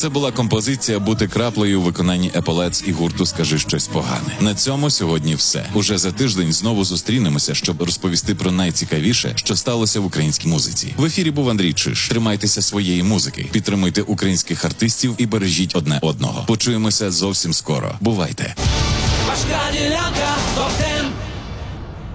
Це була композиція «Бути краплею» у виконанні Еполетс і гурту «Скажи щось погане». На цьому сьогодні все. Уже за тиждень знову зустрінемося, щоб розповісти про найцікавіше, що сталося в українській музиці. В ефірі був Андрій Чиш. Тримайтеся своєї музики, підтримуйте українських артистів і бережіть одне одного. Почуємося зовсім скоро. Бувайте! Важка ділянка,